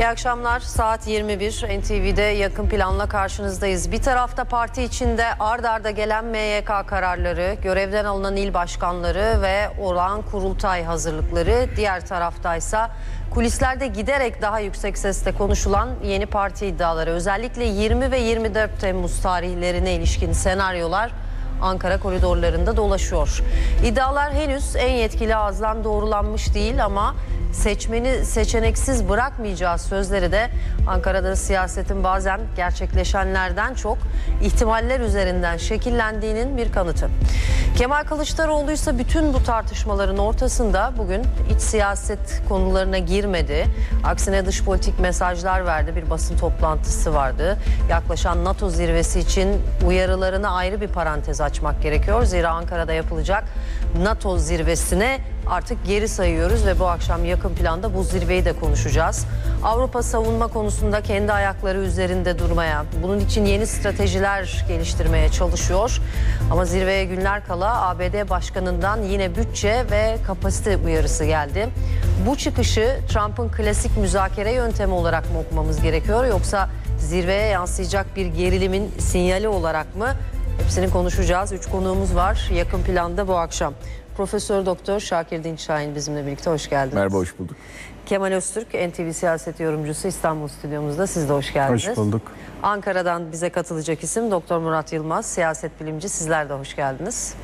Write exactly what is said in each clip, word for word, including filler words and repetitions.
İyi akşamlar. Saat yirmi bir. N T V'de yakın planla karşınızdayız. Bir tarafta parti içinde ard arda gelen M Y K kararları, görevden alınan il başkanları ve olağan kurultay hazırlıkları. Diğer taraftaysa kulislerde giderek daha yüksek sesle konuşulan yeni parti iddiaları. Özellikle yirmi ve yirmi dört Temmuz tarihlerine ilişkin senaryolar Ankara koridorlarında dolaşıyor. İddialar henüz en yetkili ağızdan doğrulanmış değil ama seçmeni seçeneksiz bırakmayacağı sözleri de Ankara'da siyasetin bazen gerçekleşenlerden çok ihtimaller üzerinden şekillendiğinin bir kanıtı. Kemal Kılıçdaroğlu ise bütün bu tartışmaların ortasında bugün iç siyaset konularına girmedi. Aksine dış politik mesajlar verdi. Bir basın toplantısı vardı. Yaklaşan NATO zirvesi için uyarılarına ayrı bir parantez açmak gerekiyor. Zira Ankara'da yapılacak NATO zirvesine artık geri sayıyoruz ve bu akşam yakın planda bu zirveyi de konuşacağız. Avrupa savunma konusunda kendi ayakları üzerinde durmaya, bunun için yeni stratejiler geliştirmeye çalışıyor. Ama zirveye günler kala A B D Başkanı'ndan yine bütçe ve kapasite uyarısı geldi. Bu çıkışı Trump'ın klasik müzakere yöntemi olarak mı okumamız gerekiyor, yoksa zirveye yansıyacak bir gerilimin sinyali olarak mı? Hepsini konuşacağız. Üç konuğumuz var yakın planda bu akşam. Profesör Doktor Şakir Dinçşahin bizimle birlikte, hoş geldiniz. Merhaba, hoş bulduk. Kemal Öztürk, N T V siyaset yorumcusu, İstanbul stüdyomuzda. Siz de hoş geldiniz. Hoş bulduk. Ankara'dan bize katılacak isim Doktor Murat Yılmaz, siyaset bilimci. Sizler de hoş geldiniz.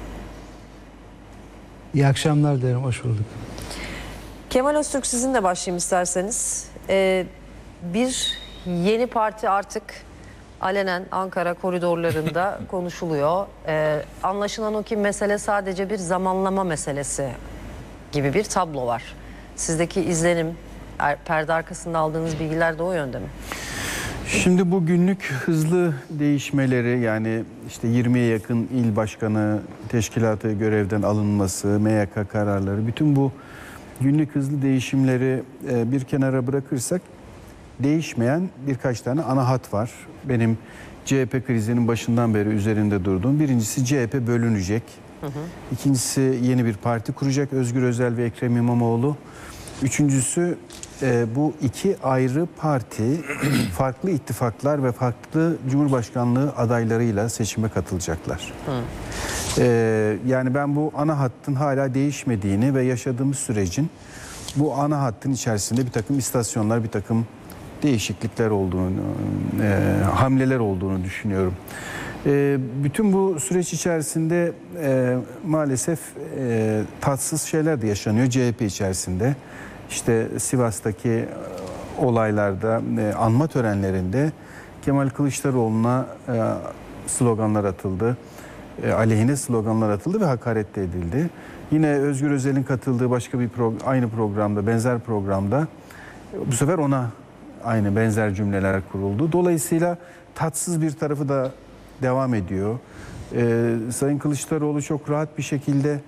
İyi akşamlar derim, hoş bulduk. Kemal Öztürk, sizinle başlayayım isterseniz. Ee, bir yeni parti artık alenen Ankara koridorlarında konuşuluyor. Ee, anlaşılan o ki mesele sadece bir zamanlama meselesi gibi bir tablo var. Sizdeki izlenim, perde arkasında aldığınız bilgiler de o yönde mi? Şimdi bu günlük hızlı değişmeleri, yani işte yirmiye yakın il başkanı teşkilatı görevden alınması, M Y K kararları, bütün bu günlük hızlı değişimleri bir kenara bırakırsak değişmeyen birkaç tane ana hat var. Benim C H P krizinin başından beri üzerinde durduğum. Birincisi, C H P bölünecek. Hı hı. İkincisi, yeni bir parti kuracak Özgür Özel ve Ekrem İmamoğlu. Üçüncüsü, e, bu iki ayrı parti farklı ittifaklar ve farklı Cumhurbaşkanlığı adaylarıyla seçime katılacaklar. Hı. E, yani ben bu ana hattın hala değişmediğini ve yaşadığımız sürecin bu ana hattın içerisinde bir takım istasyonlar, bir takım değişiklikler olduğunu, e, hamleler olduğunu düşünüyorum. E, bütün bu süreç içerisinde e, maalesef e, tatsız şeyler de yaşanıyor C H P içerisinde. İşte Sivas'taki e, olaylarda, e, anma törenlerinde Kemal Kılıçdaroğlu'na e, sloganlar atıldı, e, aleyhine sloganlar atıldı ve hakaret de edildi. Yine Özgür Özel'in katıldığı başka bir pro aynı programda, benzer programda bu sefer ona aynı benzer cümleler kuruldu. Dolayısıyla tatsız bir tarafı da devam ediyor. Ee, Sayın Kılıçdaroğlu çok rahat bir şekilde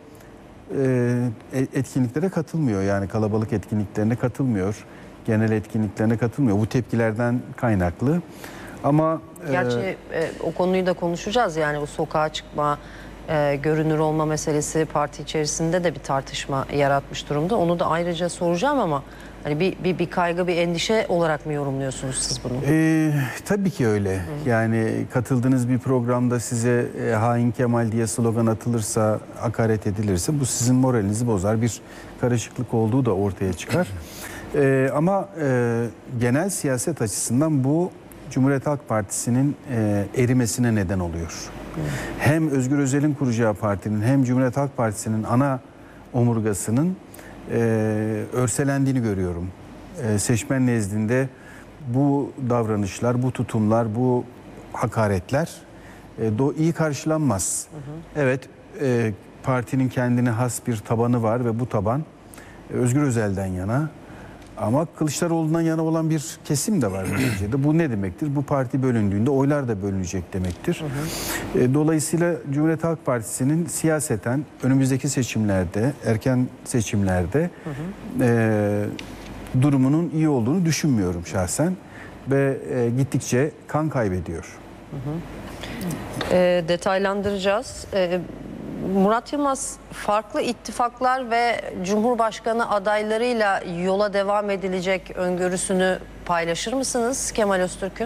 e, etkinliklere katılmıyor. Yani kalabalık etkinliklerine katılmıyor. Genel etkinliklerine katılmıyor. Bu tepkilerden kaynaklı. Ama Gerçi e, e, o konuyu da konuşacağız. Yani o sokağa çıkma, e, görünür olma meselesi parti içerisinde de bir tartışma yaratmış durumda. Onu da ayrıca soracağım ama hani bir, bir, bir kaygı, bir endişe olarak mı yorumluyorsunuz siz bunu? Ee, tabii ki öyle. Hı. Yani katıldığınız bir programda size e, hain Kemal diye slogan atılırsa, hakaret edilirse bu sizin moralinizi bozar. Bir karışıklık olduğu da ortaya çıkar. Ee, ama e, genel siyaset açısından bu Cumhuriyet Halk Partisi'nin e, erimesine neden oluyor. Hı. Hem Özgür Özel'in kuracağı partinin hem Cumhuriyet Halk Partisi'nin ana omurgasının Ee, örselendiğini görüyorum. Ee, seçmen nezdinde bu davranışlar, bu tutumlar, bu hakaretler e, do iyi karşılanmaz. Hı hı. Evet, e, partinin kendine has bir tabanı var ve bu taban e, Özgür Özel'den yana. Ama Kılıçdaroğlu'ndan yana olan bir kesim de var neticede. Bu ne demektir? Bu parti bölündüğünde oylar da bölünecek demektir. Hı hı. Dolayısıyla Cumhuriyet Halk Partisi'nin siyaseten önümüzdeki seçimlerde, erken seçimlerde hı hı. E, durumunun iyi olduğunu düşünmüyorum şahsen. Ve e, gittikçe kan kaybediyor. Hı hı. E, detaylandıracağız. E, Murat Yılmaz, farklı ittifaklar ve Cumhurbaşkanı adaylarıyla yola devam edilecek öngörüsünü paylaşır mısınız Kemal Öztürk'ün?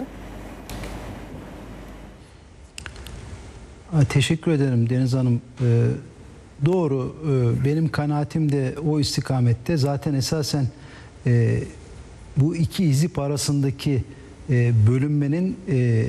Teşekkür ederim Deniz Hanım. Ee, doğru, ee, benim kanaatim de o istikamette. Zaten esasen e, bu iki hizip arasındaki e, bölünmenin e,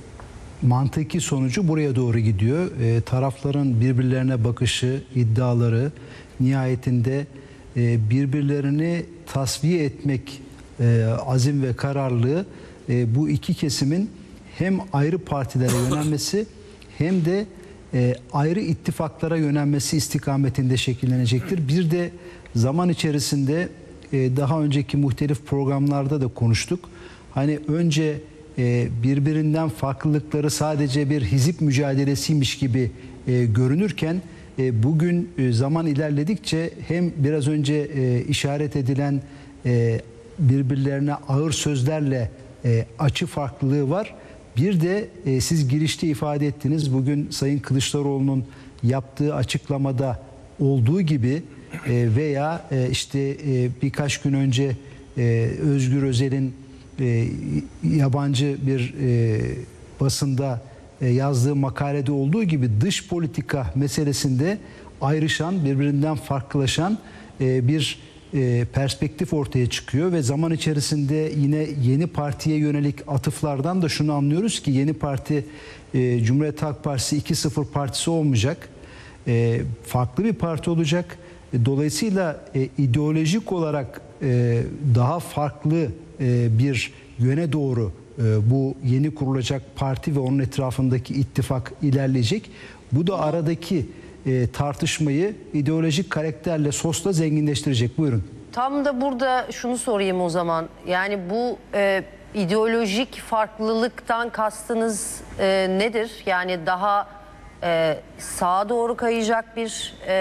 mantıki sonucu buraya doğru gidiyor. E, tarafların birbirlerine bakışı, iddiaları nihayetinde e, birbirlerini tasfiye etmek e, azim ve kararlılığı e, bu iki kesimin hem ayrı partilere yönelmesi hem de e, ayrı ittifaklara yönelmesi istikametinde şekillenecektir. Bir de zaman içerisinde e, daha önceki muhtelif programlarda da konuştuk. Hani önce e, birbirinden farklılıkları sadece bir hizip mücadelesiymiş gibi e, görünürken e, bugün e, zaman ilerledikçe hem biraz önce e, işaret edilen e, birbirlerine ağır sözlerle e, açı farklılığı var. Bir de e, siz girişte ifade ettiniz, bugün Sayın Kılıçdaroğlu'nun yaptığı açıklamada olduğu gibi e, veya e, işte e, birkaç gün önce e, Özgür Özel'in e, yabancı bir e, basında e, yazdığı makalede olduğu gibi dış politika meselesinde ayrışan, birbirinden farklılaşan e, bir E, perspektif ortaya çıkıyor ve zaman içerisinde yine yeni partiye yönelik atıflardan da şunu anlıyoruz ki yeni parti e, Cumhuriyet Halk Partisi iki sıfır partisi olmayacak. E, farklı bir parti olacak. E, dolayısıyla e, ideolojik olarak e, daha farklı e, bir yöne doğru e, bu yeni kurulacak parti ve onun etrafındaki ittifak ilerleyecek. Bu da aradaki E, tartışmayı ideolojik karakterle, sosla zenginleştirecek. Buyurun. Tam da burada şunu sorayım o zaman. Yani bu e, ideolojik farklılıktan kastınız e, nedir? Yani daha e, sağa doğru kayacak bir e,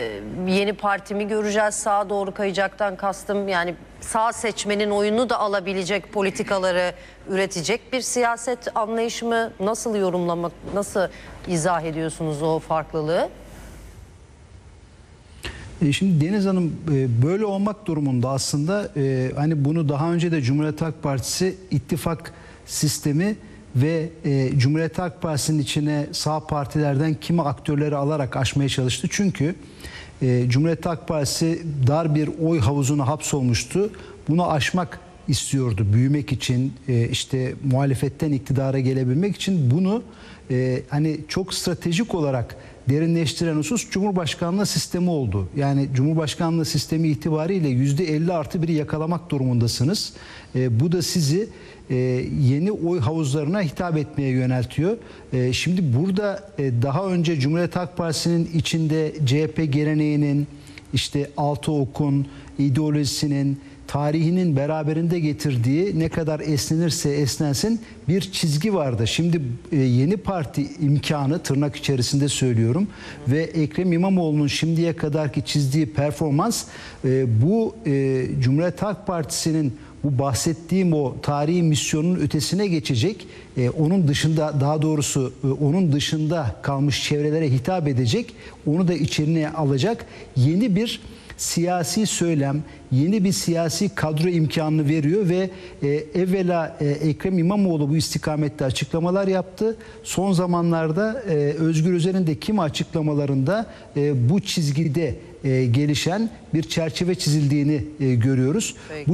yeni parti mi göreceğiz? Sağa doğru kayacaktan kastım yani sağ seçmenin oyunu da alabilecek politikaları üretecek bir siyaset anlayışı mı? Nasıl yorumlamak, nasıl izah ediyorsunuz o farklılığı? Şimdi Deniz Hanım böyle olmak durumunda aslında hani bunu daha önce de Cumhuriyet Halk Partisi ittifak sistemi ve Cumhuriyet Halk Partisi'nin içine sağ partilerden kimi aktörleri alarak aşmaya çalıştı. Çünkü Cumhuriyet Halk Partisi dar bir oy havuzuna hapsolmuştu. Bunu aşmak istiyordu. Büyümek için, işte muhalefetten iktidara gelebilmek için bunu hani çok stratejik olarak derinleştiren husus Cumhurbaşkanlığı sistemi oldu. Yani Cumhurbaşkanlığı sistemi itibariyle yüzde elli artı biri yakalamak durumundasınız. E, bu da sizi e, yeni oy havuzlarına hitap etmeye yöneltiyor. E, şimdi burada e, daha önce Cumhuriyet Halk Partisi'nin içinde C H P geleneğinin, işte altı okun, ideolojisinin, tarihinin beraberinde getirdiği ne kadar esnenirse esnensin bir çizgi vardı. Şimdi e, yeni parti imkanı tırnak içerisinde söylüyorum ve Ekrem İmamoğlu'nun şimdiye kadarki çizdiği performans e, bu e, Cumhuriyet Halk Partisi'nin bu bahsettiğim o tarihi misyonun ötesine geçecek, e, onun dışında daha doğrusu e, onun dışında kalmış çevrelere hitap edecek, onu da içine alacak yeni bir siyasi söylem, yeni bir siyasi kadro imkanını veriyor ve e, evvela e, Ekrem İmamoğlu bu istikamette açıklamalar yaptı. Son zamanlarda e, Özgür Özel'in de kimi açıklamalarında e, bu çizgide e, gelişen bir çerçeve çizildiğini e, görüyoruz. Bu